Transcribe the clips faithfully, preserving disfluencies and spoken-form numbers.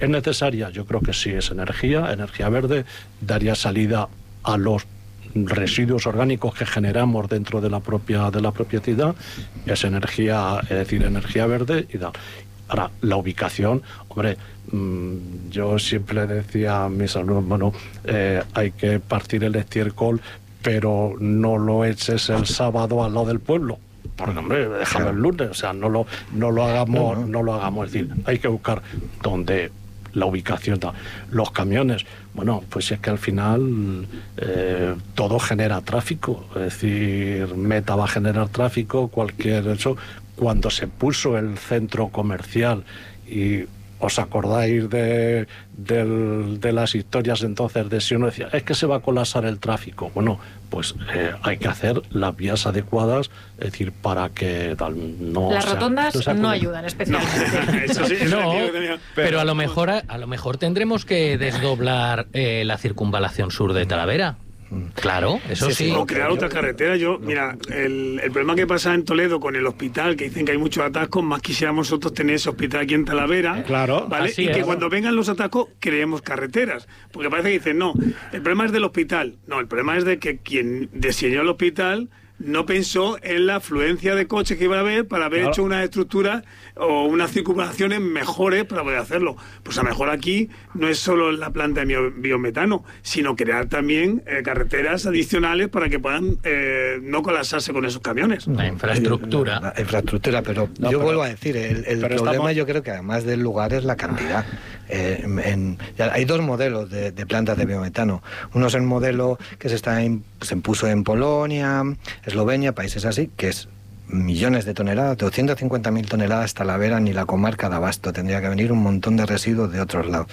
¿Es necesaria? Yo creo que sí, es energía, energía verde, daría salida a los residuos orgánicos que generamos dentro de la propia de la propia ciudad, es energía, es decir, energía verde y tal. Ahora, la ubicación, hombre, mmm, yo siempre decía a mis alumnos, bueno, eh, hay que partir el estiércol, pero no lo eches el sábado al lado del pueblo. Porque, hombre, déjalo el lunes, o sea, no lo, no lo hagamos, no, no. no lo hagamos, es decir, hay que buscar donde la ubicación, los camiones, bueno, pues es que al final eh, todo genera tráfico, es decir, Meta va a generar tráfico, cualquier eso, cuando se puso el centro comercial y ¿os acordáis de, de, de las historias entonces de si uno decía, es que se va a colapsar el tráfico? Bueno, pues eh, hay que hacer las vías adecuadas, es decir, para que tal, no... Las sea, rotondas no, sea, no ayudan especialmente. No, eso sí, no, pero, pero a lo mejor a, a lo mejor tendremos que desdoblar eh, la circunvalación sur de Talavera. Claro, eso sí. sí. O crear otra carretera. Yo, mira, el, el problema que pasa en Toledo con el hospital, que dicen que hay muchos atascos, más quisiéramos nosotros tener ese hospital aquí en Talavera. Claro. ¿Vale? Y que cuando vengan los atascos, creemos carreteras. Porque parece que dicen, no, el problema es del hospital. No, el problema es de que quien diseñó el hospital no pensó en la afluencia de coches que iba a haber para haber claro. hecho unas estructuras o unas circunvalaciones mejores para poder hacerlo. Pues a lo mejor aquí no es solo la planta de biometano, sino crear también eh, carreteras adicionales para que puedan eh, no colapsarse con esos camiones. La infraestructura. La, la infraestructura, pero no, yo pero, vuelvo a decir, el, el problema estamos... yo creo que además del lugar es la cantidad. Eh, en, ya hay dos modelos de, de plantas de biometano. Uno es el modelo que se, está in, se impuso en Polonia, Eslovenia, países así, que es millones de toneladas, doscientas cincuenta mil toneladas Talavera, ni la comarca de abasto. Tendría que venir un montón de residuos de otros lados.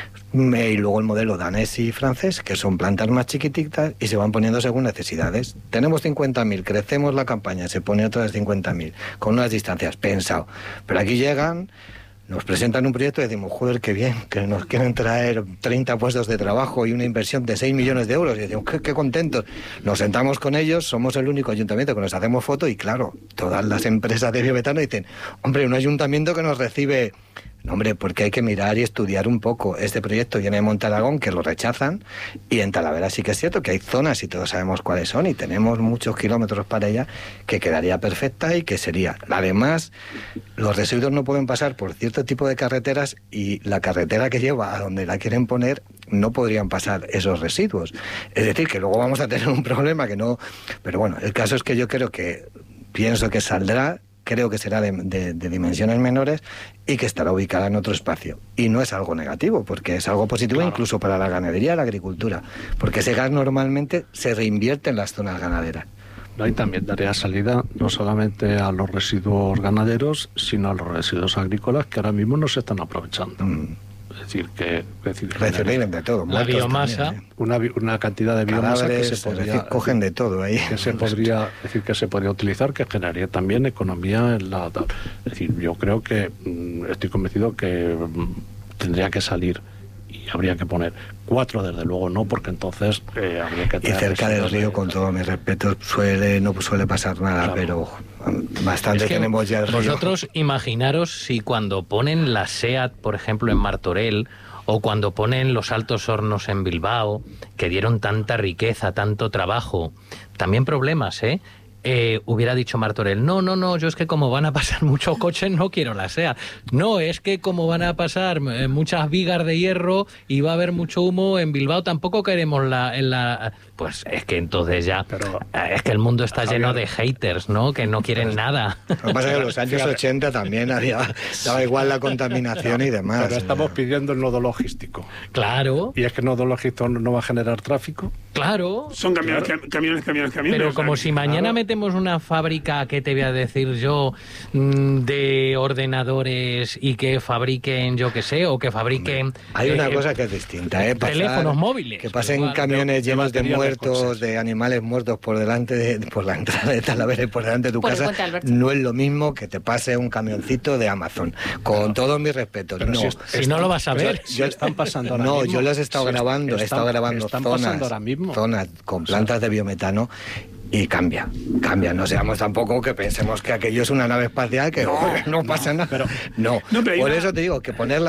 Y luego el modelo danés y francés, que son plantas más chiquititas y se van poniendo según necesidades. Tenemos cincuenta mil, crecemos la campaña, se pone otras cincuenta mil, con unas distancias, pensado. Pero aquí llegan... Nos presentan un proyecto y decimos, joder, qué bien, que nos quieren traer treinta puestos de trabajo y una inversión de seis millones de euros. Y decimos, qué, qué contentos. Nos sentamos con ellos, somos el único ayuntamiento que nos hacemos foto y claro, todas las empresas de biometano dicen, hombre, un ayuntamiento que nos recibe... No, hombre, porque hay que mirar y estudiar un poco. Este proyecto viene de Montaragón, que lo rechazan, y en Talavera sí que es cierto que hay zonas y todos sabemos cuáles son y tenemos muchos kilómetros para ella que quedaría perfecta y que sería. Además, los residuos no pueden pasar por cierto tipo de carreteras y la carretera que lleva a donde la quieren poner no podrían pasar esos residuos. Es decir, que luego vamos a tener un problema que no... Pero bueno, el caso es que yo creo que pienso que saldrá, creo que será de, de, de dimensiones menores y que estará ubicada en otro espacio. Y no es algo negativo, porque es algo positivo claro. incluso para la ganadería y la agricultura, porque ese gas normalmente se reinvierte en las zonas ganaderas. Y también daría salida no solamente a los residuos ganaderos, sino a los residuos agrícolas que ahora mismo no se están aprovechando. Mm. Es decir, que... Es decir, reciben de todo. La biomasa. También, ¿eh? una, una cantidad de biomasa Cadáveres, que se podría... Decir, cogen de todo ahí. Que se podría, es decir, que se podría utilizar, que generaría también economía en la... Es decir, yo creo que... Estoy convencido que tendría que salir y habría que poner cuatro, desde luego no, porque entonces eh, habría que... Y cerca del río, de... con todo mi respeto, suele no suele pasar nada, claro. pero bastante es que tenemos ya el río. Vosotros imaginaros si cuando ponen la SEAT, por ejemplo, en Martorell, o cuando ponen los Altos Hornos en Bilbao, que dieron tanta riqueza, tanto trabajo, también problemas, ¿eh? Eh, hubiera dicho Martorell, no, no, no, yo es que como van a pasar muchos coches no quiero la SEAT. No, es que como van a pasar eh, muchas vigas de hierro y va a haber mucho humo en Bilbao, tampoco queremos la... En la... Pues es que entonces ya... Pero, eh, es que el mundo está lleno de haters, ¿no? Que no quieren nada. Lo que pasa es que en los años ochenta también había, daba igual la contaminación y demás. Pero estamos pidiendo el nodo logístico. Claro. ¿Y es que el nodo logístico no va a generar tráfico? Claro. Son camiones, claro. camiones, camiones, camiones. Pero como si mañana claro. metemos una fábrica, ¿qué te voy a decir yo? De ordenadores y que fabriquen, yo qué sé, o que fabriquen... Hay una eh, cosa que es distinta, ¿eh? Pasar, teléfonos móviles. Que pasen igual, camiones de, llenos de, de muertos, de animales muertos por delante de, por la entrada de Talavera y por delante de tu por casa, no es lo mismo que te pase un camioncito de Amazon. Con no. todo mi respeto. Pero no. Si, es, si no lo vas a ver. Si están pasando ahora no, mismo. yo los he estado si grabando, están, he estado grabando están zonas, ahora mismo. zonas con plantas o sea, de biometano. Y cambia, cambia. No seamos tampoco que pensemos que aquello es una nave espacial que no, no pasa nada. Pero, no, no pero por una... eso te digo que ponerla